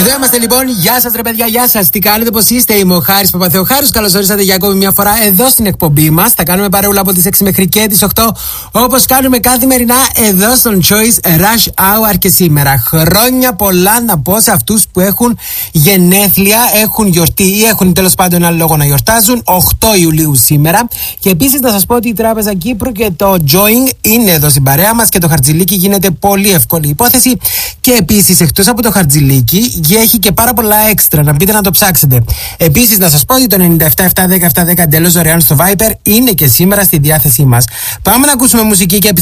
Εδώ είμαστε λοιπόν. Γεια σας ρε παιδιά, γεια σας. Τι κάνετε, πώς είστε? Είμαι ο Χάρης Παπαθεοχάρους. Καλώς ορίσατε για ακόμη μια φορά εδώ στην εκπομπή μας. Θα κάνουμε παρεούλα από τις 6 μέχρι και τις 8, όπως κάνουμε καθημερινά εδώ στον Choice Rush Hour. Και σήμερα χρόνια πολλά να πω σε αυτούς που έχουν γενέθλια, έχουν γιορτή ή έχουν τέλος πάντων ένα λόγο να γιορτάζουν. 8 Ιουλίου σήμερα. Και επίσης να σας πω ότι η Τράπεζα Κύπρου και το Join είναι εδώ στην παρέα μας και το χαρτζηλίκι γίνεται πολύ εύκολη υπόθεση. Και επίσης εκτός από το χαρτζηλίκι έχει και πάρα πολλά έξτρα, να μπείτε να το ψάξετε. Επίσης να σας πω ότι το 97-710-710 εντελώς δωρεάν στο Viber είναι και σήμερα στη διάθεσή μας. Πάμε να ακούσουμε μουσική και